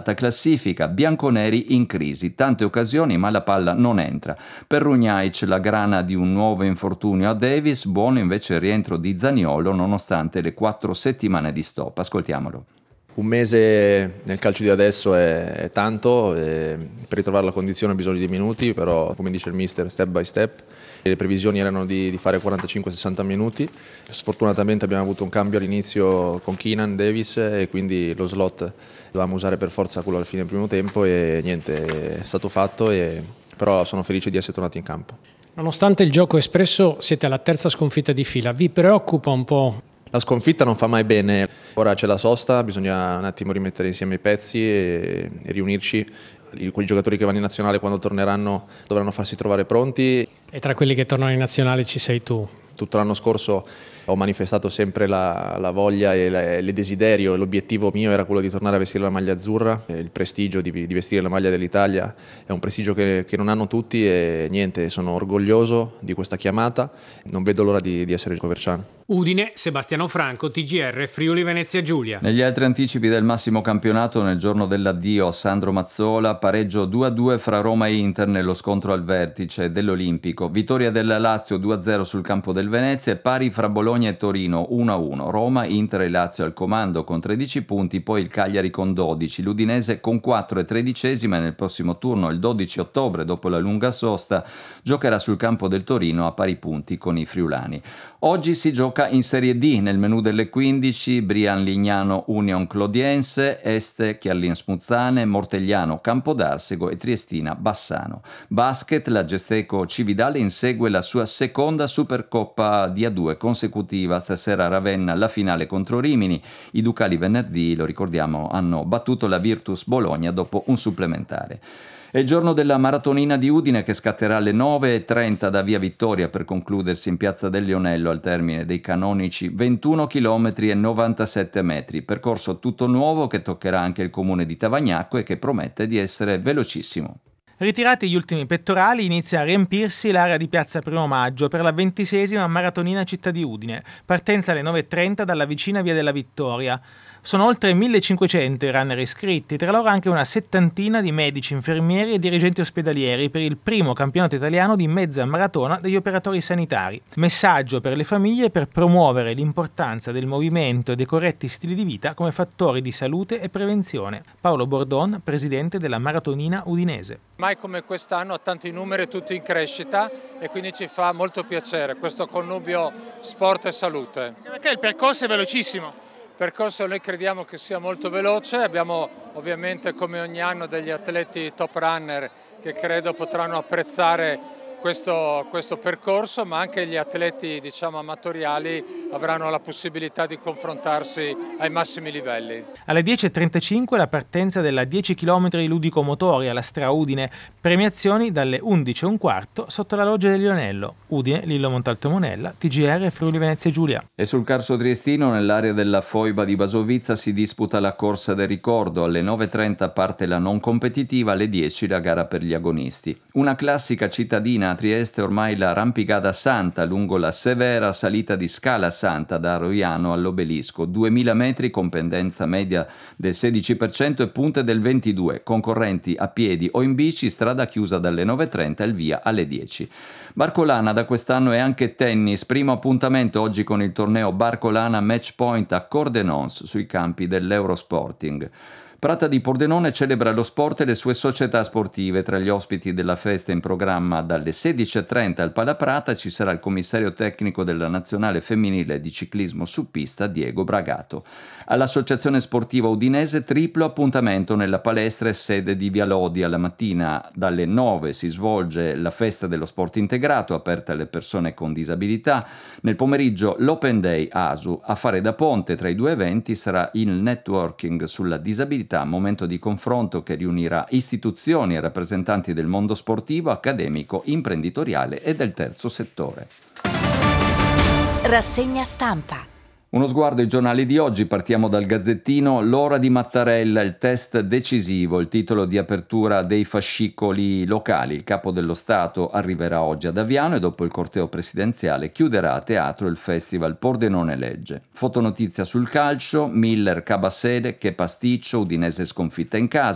alta classifica, bianconeri in crisi, tante occasioni ma la palla non entra. Per Runjaic la grana di un nuovo infortunio a Davis, buono invece il rientro di Zaniolo nonostante le 4 settimane di stop. Ascoltiamolo. Un mese nel calcio di adesso è tanto, per ritrovare la condizione ho bisogno di minuti, però come dice il mister step by step. Le previsioni erano di fare 45-60 minuti, sfortunatamente abbiamo avuto un cambio all'inizio con Keenan Davis e quindi lo slot dovevamo usare per forza quello alla fine del primo tempo e niente, è stato fatto, però sono felice di essere tornato in campo. Nonostante il gioco espresso siete alla terza sconfitta di fila, vi preoccupa un po'? La sconfitta non fa mai bene, ora c'è la sosta, bisogna un attimo rimettere insieme i pezzi e riunirci. Quei giocatori che vanno in nazionale quando torneranno dovranno farsi trovare pronti. E tra quelli che tornano in nazionale ci sei tu? Tutto l'anno scorso ho manifestato sempre la voglia e il desiderio e l'obiettivo mio era quello di tornare a vestire la maglia azzurra. Il prestigio di vestire la maglia dell'Italia è un prestigio che non hanno tutti e niente, sono orgoglioso di questa chiamata, non vedo l'ora di essere il Coverciano. Udine, Sebastiano Franco, TGR, Friuli Venezia Giulia. Negli altri anticipi del massimo campionato, nel giorno dell'addio a Sandro Mazzola, pareggio 2-2 fra Roma e Inter nello scontro al vertice dell'Olimpico, vittoria della Lazio 2-0 sul campo del Venezia e pari fra Bologna e Torino 1-1, Roma, Inter e Lazio al comando con 13 punti, poi il Cagliari con 12, l'Udinese con 4 e 13esima e nel prossimo turno, il 12 ottobre, dopo la lunga sosta, giocherà sul campo del Torino a pari punti con i friulani. Oggi si gioca in Serie D, nel menù delle 15, Brian Lignano Union Clodiense, Este Chiarlin Smuzzane, Mortegliano Campodarsego e Triestina Bassano. Basket, la Gesteco Cividale insegue la sua seconda Supercoppa di A2 consecutiva, stasera a Ravenna la finale contro Rimini, i Ducali venerdì, lo ricordiamo, hanno battuto la Virtus Bologna dopo un supplementare. È il giorno della maratonina di Udine che scatterà alle 9:30 da Via Vittoria per concludersi in Piazza del Lionello al termine dei canonici 21 km e 97 metri. Percorso tutto nuovo che toccherà anche il comune di Tavagnacco e che promette di essere velocissimo. Ritirati gli ultimi pettorali, inizia a riempirsi l'area di Piazza Primo Maggio per la 26esima maratonina città di Udine. Partenza alle 9:30 dalla vicina Via della Vittoria. Sono oltre 1500 i runner iscritti, tra loro anche una settantina di medici, infermieri e dirigenti ospedalieri per il primo campionato italiano di mezza maratona degli operatori sanitari. Messaggio per le famiglie per promuovere l'importanza del movimento e dei corretti stili di vita come fattori di salute e prevenzione. Paolo Bordon, presidente della maratonina udinese. Mai come quest'anno ha tanti numeri, tutti in crescita e quindi ci fa molto piacere questo connubio sport e salute. Perché il percorso è velocissimo? Il percorso noi crediamo che sia molto veloce, abbiamo ovviamente come ogni anno degli atleti top runner che credo potranno apprezzare questo percorso, ma anche gli atleti amatoriali avranno la possibilità di confrontarsi ai massimi livelli. Alle 10:35 la partenza della 10 km ludico-motori alla Stra Udine, premiazioni dalle 11:15 sotto la loggia del Lionello. Udine, Lillo Montalto Monella, TGR Friuli Venezia Giulia. E sul Carso Triestino, nell'area della Foiba di Basovizza, si disputa la corsa del ricordo. Alle 9:30 parte la non competitiva, alle 10 la gara per gli agonisti. Una classica cittadina a Trieste ormai l'arrampicata Santa lungo la severa salita di Scala Santa da Roiano all'Obelisco, 2000 metri con pendenza media del 16% e punte del 22%, concorrenti a piedi o in bici, strada chiusa dalle 9:30 e il via alle 10. Barcolana da quest'anno è anche tennis, primo appuntamento oggi con il torneo Barcolana Match Point a Cordenons sui campi dell'Eurosporting. Prata di Pordenone celebra lo sport e le sue società sportive. Tra gli ospiti della festa in programma dalle 16:30 al Palaprata ci sarà il commissario tecnico della nazionale femminile di ciclismo su pista Diego Bragato. All'Associazione Sportiva Udinese triplo appuntamento nella palestra e sede di Via Lodi. Alla mattina dalle 9 si svolge la festa dello sport integrato aperta alle persone con disabilità. Nel pomeriggio l'Open Day ASU. A fare da ponte tra i due eventi sarà il networking sulla disabilità, momento di confronto che riunirà istituzioni e rappresentanti del mondo sportivo, accademico, imprenditoriale e del terzo settore. Rassegna stampa. Uno sguardo ai giornali di oggi, partiamo dal Gazzettino. L'ora di Mattarella, il test decisivo, il titolo di apertura dei fascicoli locali. Il capo dello Stato arriverà oggi ad Aviano e dopo il corteo presidenziale chiuderà a teatro il festival Pordenone Legge. Fotonotizia sul calcio, Miller Cabasele, che pasticcio, Udinese sconfitta in casa.